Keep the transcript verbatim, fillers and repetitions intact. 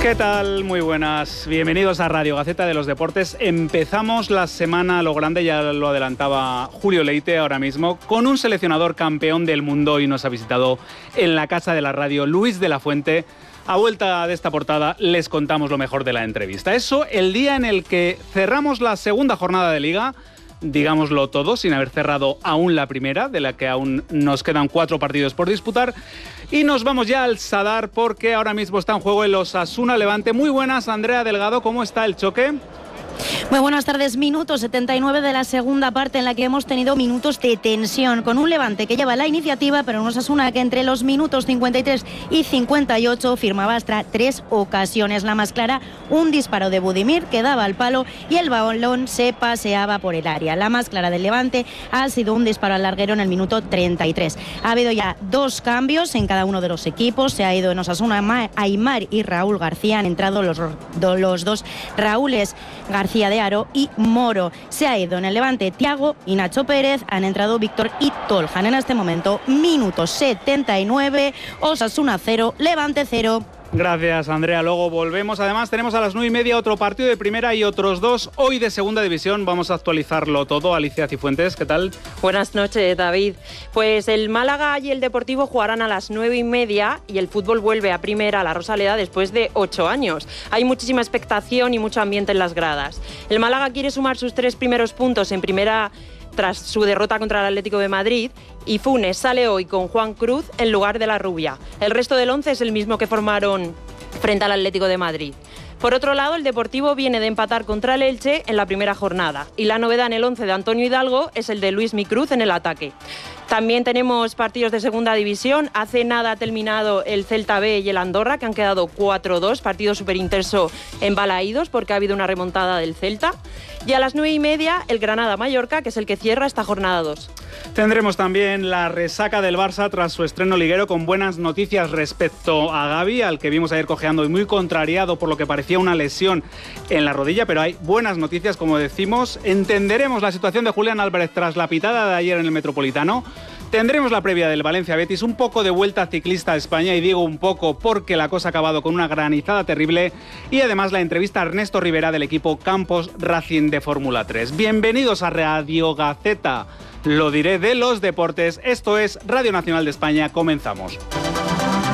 ¿Qué tal? Muy buenas. Bienvenidos a Radio Gaceta de los Deportes. Empezamos la semana a lo grande, ya lo adelantaba Julio Leite ahora mismo, con un seleccionador campeón del mundo y nos ha visitado en la casa de la radio, Luis de la Fuente. A vuelta de esta portada les contamos lo mejor de la entrevista. Eso el día en el que cerramos la segunda jornada de Liga, digámoslo todo, sin haber cerrado aún la primera, de la que aún nos quedan cuatro partidos por disputar. Y nos vamos ya al Sadar porque ahora mismo está en juego el Osasuna Levante. Muy buenas, Andrea Delgado, ¿cómo está el choque? Muy buenas tardes, minuto setenta y nueve de la segunda parte en la que hemos tenido minutos de tensión, con un Levante que lleva la iniciativa, pero un Osasuna que entre los minutos cincuenta y tres y cincuenta y ocho firmaba hasta tres ocasiones. La más clara, un disparo de Budimir que daba al palo y el balón se paseaba por el área. La más clara del Levante ha sido un disparo al larguero en el minuto treinta y tres. Ha habido ya dos cambios en cada uno de los equipos. Se ha ido en Osasuna Aimar y Raúl García. Han entrado los, los dos Raúles García de Aro y Moro. Se ha ido en el Levante Thiago y Nacho Pérez. Han entrado Víctor y Toljan. En este momento, minuto setenta y nueve, Osasuna cero, Levante cero. Gracias, Andrea. Luego volvemos. Además, tenemos a las nueve y media otro partido de primera y otros dos hoy de segunda división. Vamos a actualizarlo todo. Alicia Cifuentes, ¿qué tal? Buenas noches, David. Pues el Málaga y el Deportivo jugarán a las nueve y media y el fútbol vuelve a primera, a la Rosaleda, después de ocho años. Hay muchísima expectación y mucho ambiente en las gradas. El Málaga quiere sumar sus tres primeros puntos en primera tras su derrota contra el Atlético de Madrid, y Funes sale hoy con Juan Cruz en lugar de la Rubia. El resto del once es el mismo que formaron frente al Atlético de Madrid. Por otro lado, el Deportivo viene de empatar contra el Elche en la primera jornada, y la novedad en el once de Antonio Hidalgo es el de Luismi Cruz en el ataque. También tenemos partidos de segunda división. Hace nada ha terminado el Celta B y el Andorra, que han quedado cuatro dos, partido súper intenso en Balaídos porque ha habido una remontada del Celta. Y a las nueve y media el Granada-Mallorca, que es el que cierra esta jornada dos. Tendremos también la resaca del Barça tras su estreno liguero, con buenas noticias respecto a Gavi, al que vimos ayer cojeando y muy contrariado por lo que parecía una lesión en la rodilla, pero hay buenas noticias, como decimos. Entenderemos la situación de Julián Álvarez tras la pitada de ayer en el Metropolitano. Tendremos la previa del Valencia-Betis, un poco de vuelta ciclista a España, y digo un poco porque la cosa ha acabado con una granizada terrible, y además la entrevista a Ernesto Rivera del equipo Campos Racing de Fórmula tres. Bienvenidos a Radio Gaceta, lo diré, de los deportes. Esto es Radio Nacional de España, comenzamos.